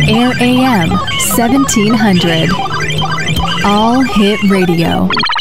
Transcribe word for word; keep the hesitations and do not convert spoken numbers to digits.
Air A M seventeen hundred. All Hit Radio.